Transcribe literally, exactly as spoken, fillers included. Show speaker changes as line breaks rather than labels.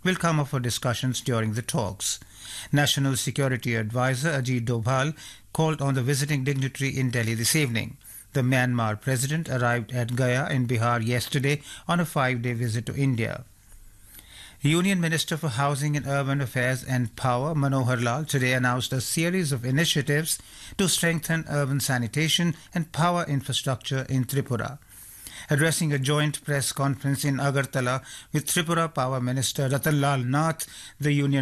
will come up for discussions during the talks. National Security Advisor Ajit Doval called on the visiting dignitary in Delhi this evening. The Myanmar president arrived at Gaya in Bihar yesterday on a five-day visit to India. Union Minister for Housing and Urban Affairs and Power, Manohar Lal, today announced a series of initiatives to strengthen urban sanitation and power infrastructure in Tripura. Addressing a joint press conference in Agartala with Tripura Power Minister Ratan Lal Nath, the Union